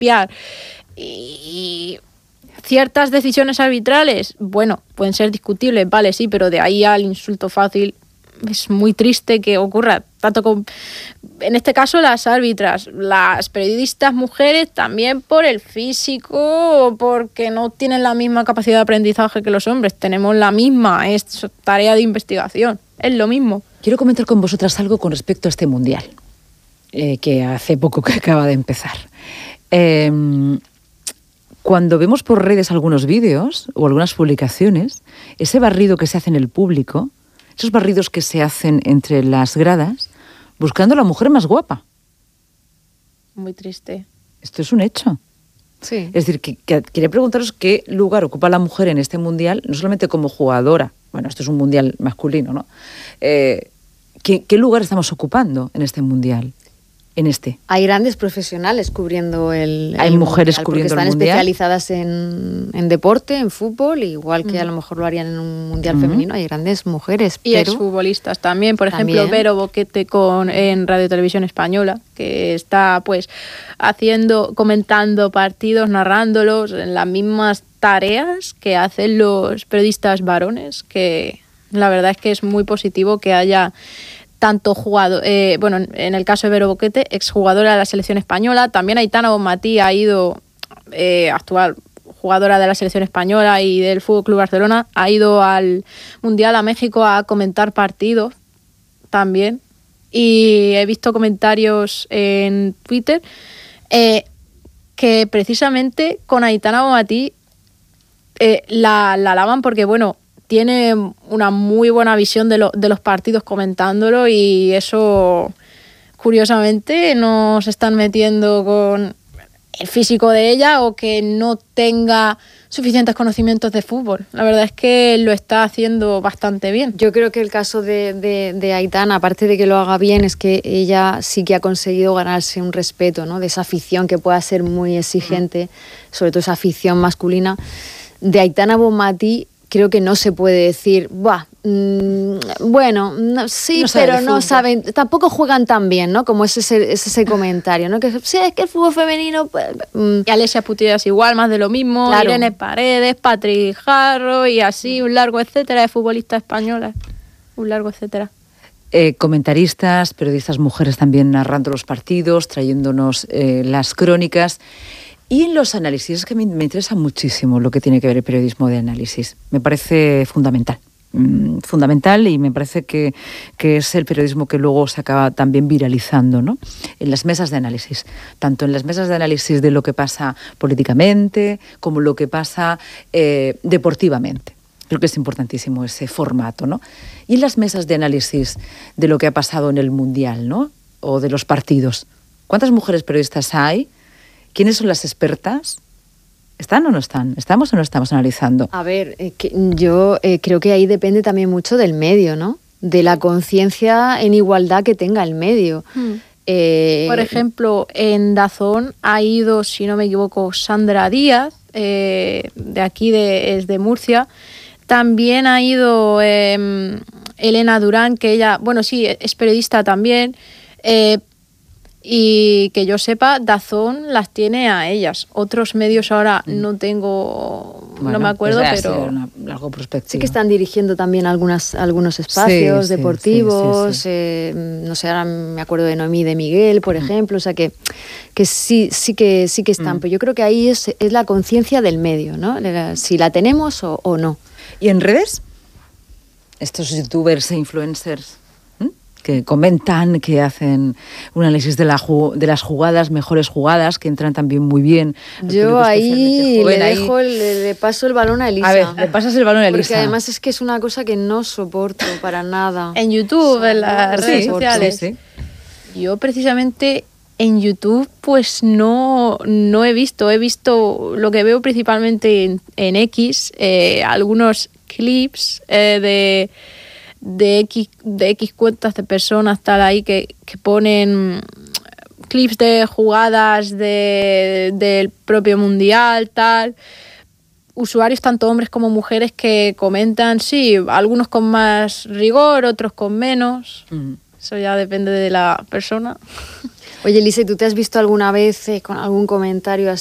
espiar. Y ciertas decisiones arbitrales, bueno, pueden ser discutibles, vale, sí, pero de ahí al insulto fácil es muy triste que ocurra, tanto con, en este caso, las árbitras, las periodistas mujeres, también por el físico, porque no tienen la misma capacidad de aprendizaje que los hombres, tenemos la misma, es tarea de investigación, es lo mismo. Quiero comentar con vosotras algo con respecto a este mundial, que hace poco que acaba de empezar. Cuando vemos por redes algunos vídeos o algunas publicaciones, ese barrido que se hace en el público, esos barridos que se hacen entre las gradas, buscando a la mujer más guapa. Muy triste. Esto es un hecho. Sí. Es decir, que quería preguntaros qué lugar ocupa la mujer en este mundial, no solamente como jugadora, bueno, esto es un mundial masculino, ¿no? ¿Qué lugar estamos ocupando en este mundial? Hay grandes profesionales cubriendo el Hay mujeres mundial, cubriendo porque el mundial. están especializadas en deporte, en fútbol, igual que a lo mejor lo harían en un mundial femenino. Hay grandes mujeres. Y exfutbolistas también, por ejemplo, Vero Boquete en Radio Televisión Española, que está pues comentando partidos, narrándolos, en las mismas tareas que hacen los periodistas varones, que la verdad es que es muy positivo que haya tanto jugador, bueno, en el caso de Vero Boquete, exjugadora de la selección española, también Aitana Bonmatí ha ido, actual jugadora de la selección española y del Fútbol Club Barcelona, ha ido al Mundial a México a comentar partidos también, y he visto comentarios en Twitter que precisamente con Aitana Bonmatí la alaban porque, bueno, tiene una muy buena visión de los partidos comentándolo, y eso, curiosamente, no se están metiendo con el físico de ella o que no tenga suficientes conocimientos de fútbol. La verdad es que lo está haciendo bastante bien. Yo creo que el caso de Aitana, aparte de que lo haga bien, es que ella sí que ha conseguido ganarse un respeto, ¿no? De esa afición que pueda ser muy exigente, sobre todo esa afición masculina. De Aitana Bonmatí, creo que no se puede decir, bueno, sí, no pero no saben, tampoco juegan tan bien, ¿no? Como es ese comentario, ¿no? Que sí, es que el fútbol femenino... Pues, y Alesia Putellas igual, más de lo mismo, claro. Irene Paredes, Patri Jarro y así, un largo etcétera de futbolistas españolas, un largo etcétera. Comentaristas, periodistas mujeres también narrando los partidos, trayéndonos las crónicas. Y en los análisis, es que me interesa muchísimo lo que tiene que ver el periodismo de análisis. Me parece fundamental. Fundamental, y me parece que es el periodismo que luego se acaba también viralizando, ¿no? En las mesas de análisis. Tanto en las mesas de análisis de lo que pasa políticamente como lo que pasa deportivamente. Creo que es importantísimo ese formato, ¿no? Y en las mesas de análisis de lo que ha pasado en el Mundial, ¿no? O de los partidos. ¿Cuántas mujeres periodistas hay? ¿Quiénes son las expertas? ¿Están o no están? ¿Estamos o no estamos analizando? A ver, yo creo que ahí depende también mucho del medio, ¿no? De la conciencia en igualdad que tenga el medio. Por ejemplo, en DAZN ha ido, si no me equivoco, Sandra Díaz, de aquí, es de Murcia. También ha ido Elena Durán, que ella, bueno, sí, es periodista también. Y que yo sepa, DAZN las tiene a ellas. Otros medios ahora no tengo, bueno, no me acuerdo, pero algo prospectivo. Sí que están dirigiendo también algunos espacios deportivos. Sí. No sé, ahora me acuerdo de Noemí de Miguel, por ejemplo. O sea que sí que están. Pero yo creo que ahí es la conciencia del medio, ¿no? Si la tenemos o no. ¿Y en redes? Estos youtubers e influencers que comentan, que hacen un análisis de las jugadas, mejores jugadas, que entran también muy bien. Yo ahí le paso el balón a Elisa. A ver, le pasas el balón a Elisa. Porque además es que es una cosa que no soporto para nada. En YouTube, en las redes sociales. Sí. Yo precisamente en YouTube pues no he visto lo que veo principalmente en X, algunos clips de X cuentas de personas tal ahí que ponen clips de jugadas del propio mundial, tal. Usuarios tanto hombres como mujeres que comentan, sí, algunos con más rigor, otros con menos. Eso ya depende de la persona. Oye, Lisa, ¿tú te has visto alguna vez con algún comentario